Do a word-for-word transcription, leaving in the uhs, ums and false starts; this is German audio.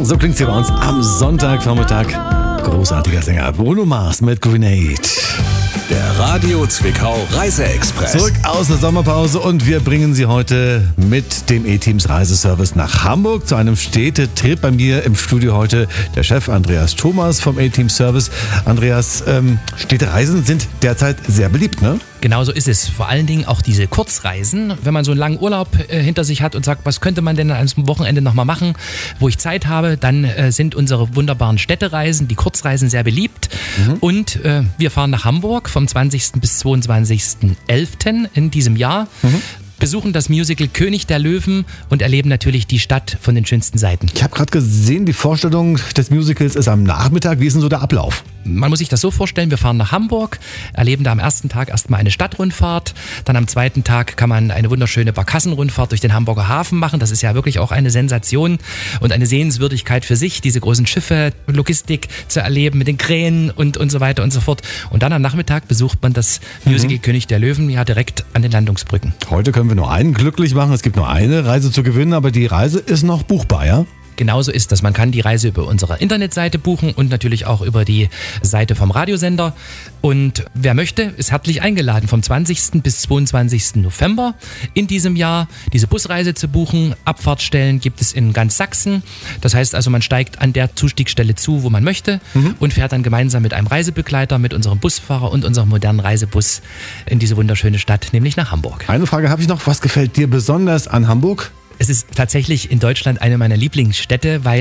So klingt's hier bei uns am Sonntagvormittag. Großartiger Sänger Bruno Mars mit Grenade. Der Radio Zwickau Reiseexpress. Zurück aus der Sommerpause und wir bringen Sie heute mit dem E-Teams Reiseservice nach Hamburg zu einem Städtetrip. Bei mir im Studio heute der Chef Andreas Thomas vom E-Teams Service. Andreas, ähm, Städtereisen sind derzeit sehr beliebt, ne? Genau so ist es. Vor allen Dingen auch diese Kurzreisen. Wenn man so einen langen Urlaub äh, hinter sich hat und sagt, was könnte man denn an einem Wochenende nochmal machen, wo ich Zeit habe, dann äh, sind unsere wunderbaren Städtereisen, die Kurzreisen sehr beliebt. Mhm. Und äh, wir fahren nach Hamburg vom zwanzigsten bis zweiundzwanzigsten elften in diesem Jahr. Mhm. Besuchen das Musical König der Löwen und erleben natürlich die Stadt von den schönsten Seiten. Ich habe gerade gesehen, die Vorstellung des Musicals ist am Nachmittag. Wie ist denn so der Ablauf? Man muss sich das so vorstellen, wir fahren nach Hamburg, erleben da am ersten Tag erstmal eine Stadtrundfahrt, dann am zweiten Tag kann man eine wunderschöne Barkassenrundfahrt durch den Hamburger Hafen machen. Das ist ja wirklich auch eine Sensation und eine Sehenswürdigkeit für sich, diese großen Schiffe, Logistik zu erleben mit den Kränen und, und so weiter und so fort. Und dann am Nachmittag besucht man das Musical mhm. König der Löwen, ja direkt an den Landungsbrücken. Heute können wir nur einen glücklich machen, es gibt nur eine Reise zu gewinnen, aber die Reise ist noch buchbar, ja? Genauso ist das. Man kann die Reise über unsere Internetseite buchen und natürlich auch über die Seite vom Radiosender. Und wer möchte, ist herzlich eingeladen, vom zwanzigsten bis zweiundzwanzigsten November in diesem Jahr diese Busreise zu buchen. Abfahrtsstellen gibt es in ganz Sachsen. Das heißt also, man steigt an der Zustiegstelle zu, wo man möchte mhm. und fährt dann gemeinsam mit einem Reisebegleiter, mit unserem Busfahrer und unserem modernen Reisebus in diese wunderschöne Stadt, nämlich nach Hamburg. Eine Frage habe ich noch. Was gefällt dir besonders an Hamburg? Es ist tatsächlich in Deutschland eine meiner Lieblingsstädte, weil